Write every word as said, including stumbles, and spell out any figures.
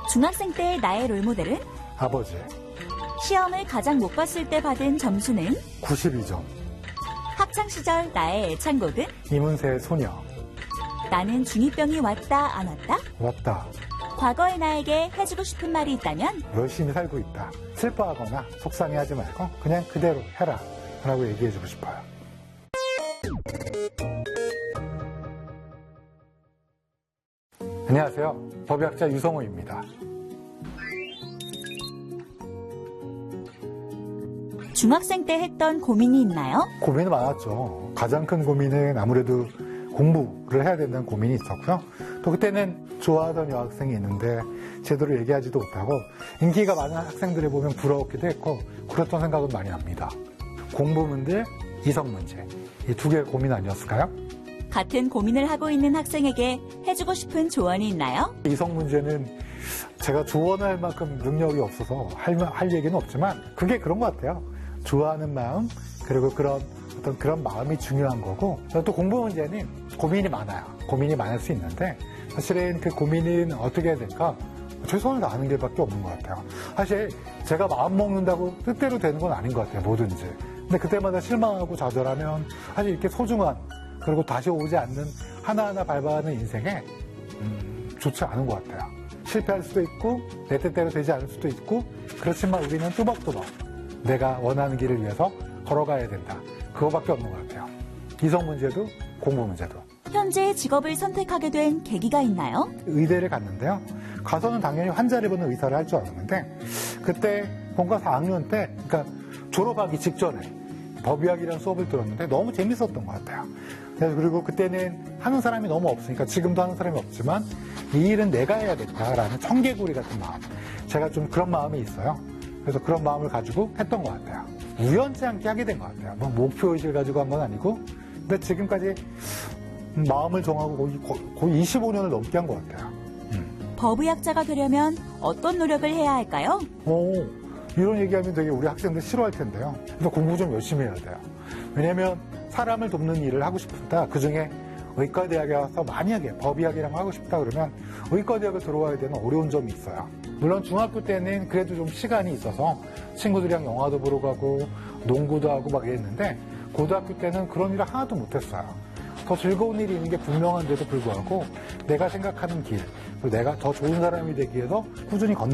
중학생 때의 나의 롤모델은? 아버지. 시험을 가장 못 봤을 때 받은 점수는? 구십이 점. 학창시절 나의 애창곡은? 이문세의 소녀. 나는 중이병이 왔다 안 왔다? 왔다. 과거의 나에게 해주고 싶은 말이 있다면? 열심히 살고 있다. 슬퍼하거나 속상해하지 말고 그냥 그대로 해라 라고 얘기해주고 싶어요. 안녕하세요. 법의학자 유성호입니다. 중학생 때 했던 고민이 있나요? 고민이 많았죠. 가장 큰 고민은 아무래도 공부를 해야 된다는 고민이 있었고요. 또 그때는 좋아하던 여학생이 있는데 제대로 얘기하지도 못하고 인기가 많은 학생들을 보면 부러웠기도 했고 그랬던 생각은 많이 납니다. 공부 문제, 이성 문제 이 두 개의 고민 아니었을까요? 같은 고민을 하고 있는 학생에게 해주고 싶은 조언이 있나요? 이성 문제는 제가 조언할 만큼 능력이 없어서 할, 할 얘기는 없지만 그게 그런 것 같아요. 좋아하는 마음 그리고 그런 어떤 그런 마음이 중요한 거고 또 공부 문제는 고민이 많아요. 고민이 많을 수 있는데 사실은 그 고민은 어떻게 해야 될까? 최선을 다하는 길밖에 없는 것 같아요. 사실 제가 마음 먹는다고 뜻대로 되는 건 아닌 것 같아요. 뭐든지. 근데 그때마다 실망하고 좌절하면 사실 이렇게 소중한 그리고 다시 오지 않는 하나하나 밟아가는 인생에 음, 좋지 않은 것 같아요. 실패할 수도 있고 내 뜻대로 되지 않을 수도 있고 그렇지만 우리는 뚜벅뚜벅 내가 원하는 길을 위해서 걸어가야 된다. 그거밖에 없는 것 같아요. 이성 문제도 공부 문제도. 현재 직업을 선택하게 된 계기가 있나요? 의대를 갔는데요. 가서는 당연히 환자를 보는 의사를 할 줄 알았는데 그때 본과 사 학년 때 그러니까 졸업하기 직전에 법의학이라는 수업을 들었는데 너무 재밌었던 것 같아요. 그래서 그리고 그때는 하는 사람이 너무 없으니까 지금도 하는 사람이 없지만 이 일은 내가 해야겠다라는 청개구리 같은 마음. 제가 좀 그런 마음이 있어요. 그래서 그런 마음을 가지고 했던 것 같아요. 우연치 않게 하게 된 것 같아요. 뭐 목표의식을 가지고 한 건 아니고 근데 지금까지 마음을 정하고 거의, 거의 이십오 년을 넘게 한 것 같아요. 음. 법의학자가 되려면 어떤 노력을 해야 할까요? 오, 이런 얘기하면 되게 우리 학생들 싫어할 텐데요. 그래서 공부 좀 열심히 해야 돼요. 왜냐하면 사람을 돕는 일을 하고 싶다. 그중에 의과대학에 와서 만약에 법의학이랑 하고 싶다 그러면 의과대학을 들어와야 되는 어려운 점이 있어요. 물론 중학교 때는 그래도 좀 시간이 있어서 친구들이랑 영화도 보러 가고 농구도 하고 막 이랬는데 고등학교 때는 그런 일을 하나도 못했어요. 더 즐거운 일이 있는 게 분명한데도 불구하고 내가 생각하는 길, 그리고 내가 더 좋은 사람이 되기 위해서 꾸준히 걷는